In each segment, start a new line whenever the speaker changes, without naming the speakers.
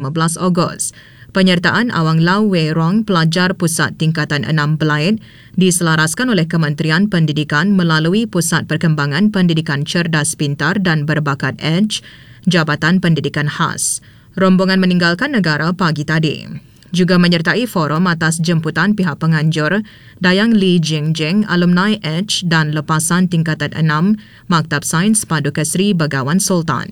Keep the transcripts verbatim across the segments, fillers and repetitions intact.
lima belas Ogos. Penyertaan Awang Lau Wei Rong, pelajar Pusat Tingkatan enam Belait, diselaraskan oleh Kementerian Pendidikan melalui Pusat Perkembangan Pendidikan Cerdas Pintar dan Berbakat Edge, Jabatan Pendidikan Khas. Rombongan meninggalkan negara pagi tadi. Juga menyertai forum atas jemputan pihak penganjur Dayang Lee Jing Jing, alumni Edge dan lepasan Tingkatan enam, Maktab Sains Paduka Seri Begawan Sultan.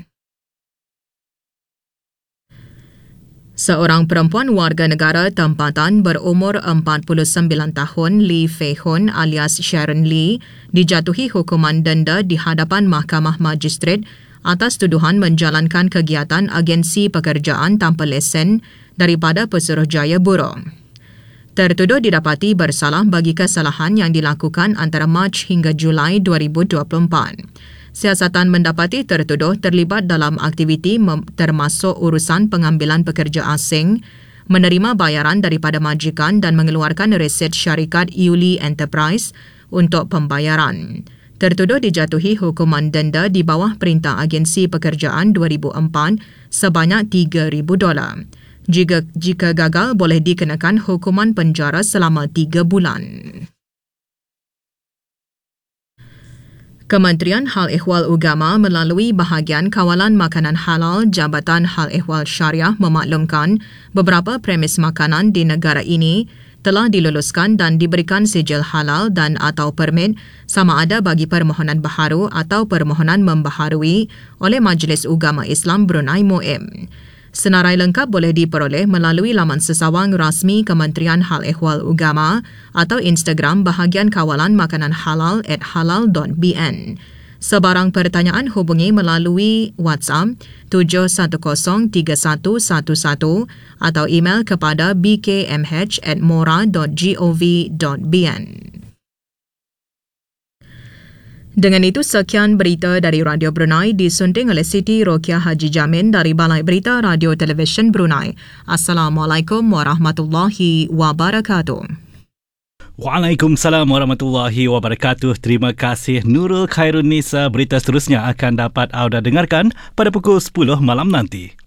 Seorang perempuan warga negara tempatan berumur empat puluh sembilan tahun, Lee Fei Hun alias Sharon Lee, dijatuhi hukuman denda di hadapan Mahkamah Magistrat atas tuduhan menjalankan kegiatan agensi pekerjaan tanpa lesen daripada Pesuruhjaya Buruh. Tertuduh didapati bersalah bagi kesalahan yang dilakukan antara Mac hingga Julai dua ribu dua puluh empat. Siasatan mendapati tertuduh terlibat dalam aktiviti mem- termasuk urusan pengambilan pekerja asing, menerima bayaran daripada majikan dan mengeluarkan resit syarikat Yuli Enterprise untuk pembayaran. Tertuduh dijatuhi hukuman denda di bawah Perintah Agensi Pekerjaan dua ribu empat sebanyak tiga ribu dolar. Jika, jika gagal, boleh dikenakan hukuman penjara selama tiga bulan. Kementerian Hal Ehwal Agama melalui bahagian Kawalan Makanan Halal Jabatan Hal Ehwal Syariah memaklumkan beberapa premis makanan di negara ini telah diluluskan dan diberikan sijil halal dan atau permit sama ada bagi permohonan baharu atau permohonan membaharui oleh Majlis Ugama Islam Brunei M U I M. Senarai lengkap boleh diperoleh melalui laman sesawang rasmi Kementerian Hal Ehwal Agama atau Instagram bahagian Kawalan Makanan Halal at halal dot b n. Sebarang pertanyaan hubungi melalui WhatsApp tujuh satu kosong tiga satu satu satu atau email kepada b k m h at mora dot gov dot b n. Dengan itu, sekian berita dari Radio Brunei disunting oleh Siti Rokiah Haji Jamin dari Balai Berita Radio Televisyen Brunei. Assalamualaikum warahmatullahi wabarakatuh.
Waalaikumsalam warahmatullahi wabarakatuh. Terima kasih Nurul Khairun Nisa. Berita seterusnya akan dapat anda dengarkan pada pukul sepuluh malam nanti.